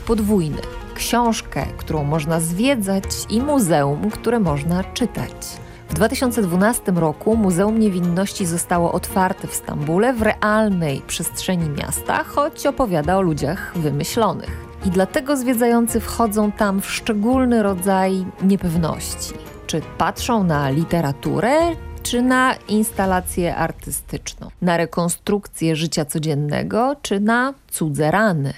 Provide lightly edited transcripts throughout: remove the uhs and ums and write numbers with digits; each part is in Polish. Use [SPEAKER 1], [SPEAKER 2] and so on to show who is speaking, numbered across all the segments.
[SPEAKER 1] podwójny. Książkę, którą można zwiedzać i muzeum, które można czytać. W 2012 roku Muzeum Niewinności zostało otwarte w Stambule w realnej przestrzeni miasta, choć opowiada o ludziach wymyślonych. I dlatego zwiedzający wchodzą tam w szczególny rodzaj niepewności. Czy patrzą na literaturę, czy na instalację artystyczną? Na rekonstrukcję życia codziennego, czy na cudze rany?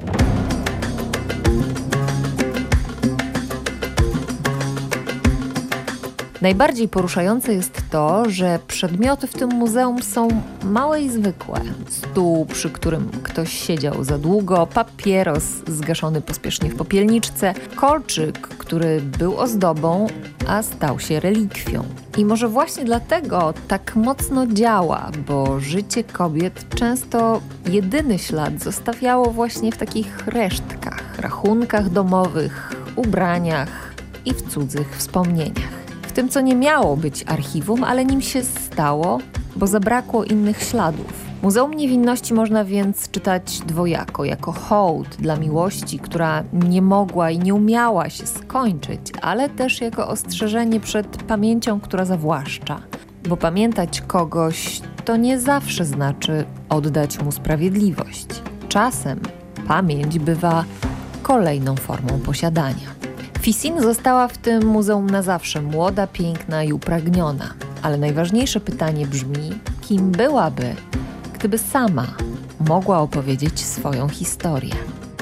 [SPEAKER 1] Najbardziej poruszające jest to, że przedmioty w tym muzeum są małe i zwykłe. Stół, przy którym ktoś siedział za długo, papieros zgaszony pospiesznie w popielniczce, kolczyk, który był ozdobą, a stał się relikwią. I może właśnie dlatego tak mocno działa, bo życie kobiet często jedyny ślad zostawiało właśnie w takich resztkach, rachunkach domowych, ubraniach i w cudzych wspomnieniach. W tym, co nie miało być archiwum, ale nim się stało, bo zabrakło innych śladów. Muzeum Niewinności można więc czytać dwojako, jako hołd dla miłości, która nie mogła i nie umiała się skończyć, ale też jako ostrzeżenie przed pamięcią, która zawłaszcza. Bo pamiętać kogoś to nie zawsze znaczy oddać mu sprawiedliwość. Czasem pamięć bywa kolejną formą posiadania. Fisin została w tym muzeum na zawsze młoda, piękna i upragniona. Ale najważniejsze pytanie brzmi, kim byłaby, gdyby sama mogła opowiedzieć swoją historię?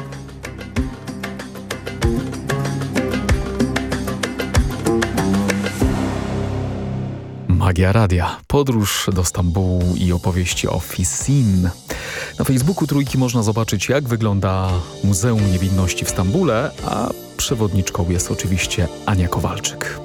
[SPEAKER 2] Magia Radia. Podróż do Stambułu i opowieści o Fisin. Na Facebooku Trójki można zobaczyć, jak wygląda Muzeum Niewinności w Stambule, a przewodniczką jest oczywiście Ania Kowalczyk.